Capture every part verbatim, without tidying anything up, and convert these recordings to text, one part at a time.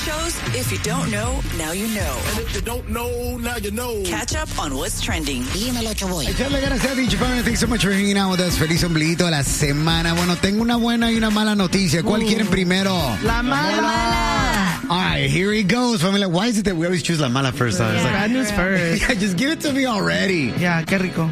shows. If you don't know, now you know. And if you don't know, now you know. Catch up on what's trending. Dímelo, Choboy. Echarle ganas a Dicho Family. Thanks so much for hanging out with us. Feliz ombliguito de la semana. Bueno, tengo una buena y una mala noticia. ¿Cuál uh, quieren primero? La mala. mala. All right, here he goes, family. Why is it that we always choose la mala first? Yeah. Like, bad news first. Yeah, just give it to me already. Yeah, qué rico.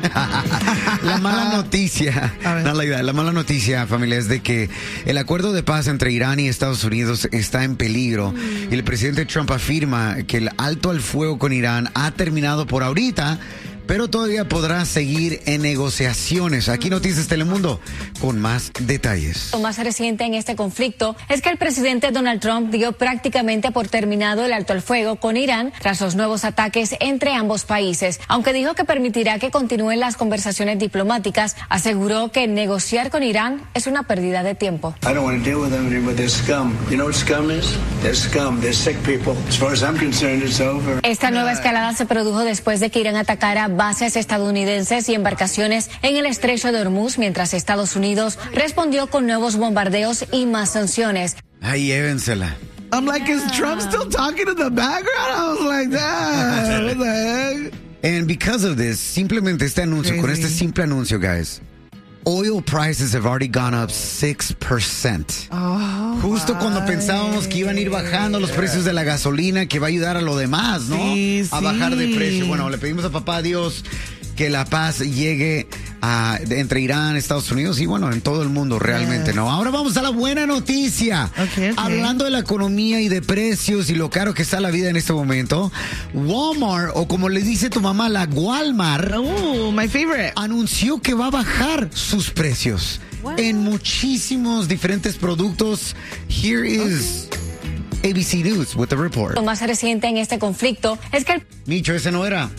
La mala noticia. No, la, la mala noticia, familia, es de que el acuerdo de paz entre Irán y Estados Unidos está en peligro. Mm. Y el presidente Trump afirma que el alto al fuego con Irán ha terminado por ahorita, pero todavía podrá seguir en negociaciones. Aquí Noticias Telemundo con más detalles. Lo más reciente en este conflicto es que el presidente Donald Trump dio prácticamente por terminado el alto al fuego con Irán tras los nuevos ataques entre ambos países. Aunque dijo que permitirá que continúen las conversaciones diplomáticas, aseguró que negociar con Irán es una pérdida de tiempo. I don't want to deal with them with their scum. You know what scum is? They're scum. They're sick people. As far as I'm concerned, it's over. Esta nueva escalada se produjo después de que Irán atacara bases estadounidenses y embarcaciones en el estrecho de Hormuz, mientras Estados Unidos respondió con nuevos bombardeos y más sanciones. Ay, llévensela. I'm like, is Trump still talking in the background? I was like, that. What the heck? And because of this, simplemente este anuncio, Crazy. con este simple anuncio, guys, oil prices have already gone up six percent. Oh, Justo my. cuando pensábamos que iban a ir bajando los precios de la gasolina, que va a ayudar a lo demás, ¿no? Sí, a sí. bajar de precio. Bueno, le pedimos a papá Dios que la paz llegue a, entre Irán, Estados Unidos y bueno, en todo el mundo realmente, yes. ¿no? Ahora vamos a la buena noticia. Okay, okay. Hablando de la economía y de precios y lo caro que está la vida en este momento, Walmart, o como le dice tu mamá, la Walmart, oh, my favorite, anunció que va a bajar sus precios What? en muchísimos diferentes productos. Here is okay. A B C News with the report. Lo más reciente en este conflicto es que el... Micho, ese no era.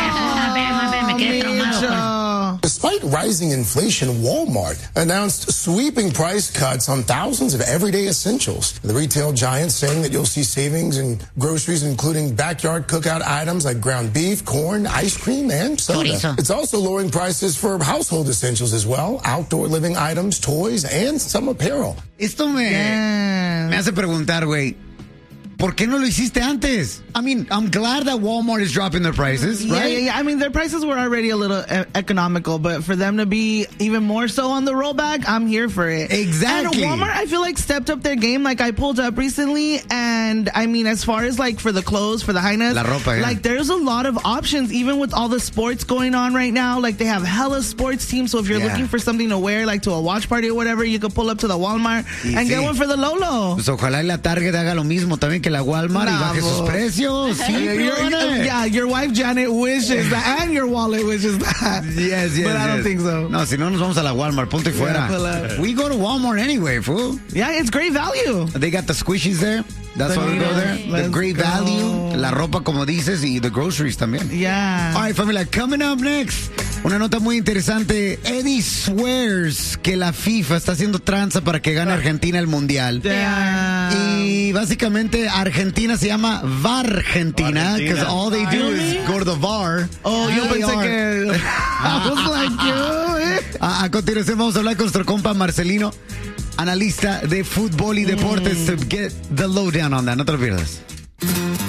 Despite rising inflation, Walmart announced sweeping price cuts on thousands of everyday essentials. The retail giant saying that you'll see savings in groceries, including backyard cookout items like ground beef, corn, ice cream, and soda. Chorizo. It's also lowering prices for household essentials as well, outdoor living items, toys, and some apparel. Esto me, yeah. me hace preguntar, güey. ¿Por qué no lo hiciste antes? I mean, I'm glad that Walmart is dropping their prices, yeah, right? Yeah, yeah. I mean, their prices were already a little e- economical, but for them to be even more so on the rollback, I'm here for it. Exactly. And Walmart, I feel like, stepped up their game. Like, I pulled up recently, and I mean, as far as like for the clothes, for the highness, La ropa, yeah. like there's a lot of options, even with all the sports going on right now. Like, they have hella sports teams, so if you're yeah. looking for something to wear, like to a watch party or whatever, you could pull up to the Walmart y and sí. get one for the Lolo. Pues ojalá y la Target haga lo mismo también que la Walmart nah. y baje sus precios. Sí, your, yeah, your wife Janet wishes that, and your wallet wishes that. Yes, yes, but I yes. don't think so. No, si no nos vamos a la Walmart, punto y fuera. Yeah, we go to Walmart anyway, fool. Yeah, it's great value. They got the squishies there. That's why we go there. Let's the great go. value, la ropa como dices y the groceries también. Yeah. All right, familia, coming up next. Una nota muy interesante. Eddie swears que la FIFA está haciendo tranza para que gane Argentina el Mundial. Yeah. Y básicamente Argentina se llama Vargentina, because all they do really? is go to the V A R. Oh, yo pensé que... I was like, yo, eh. A, a continuación vamos a hablar con nuestro compa Marcelino, analista de fútbol y deportes, mm. to get the lowdown on that. No te lo pierdas.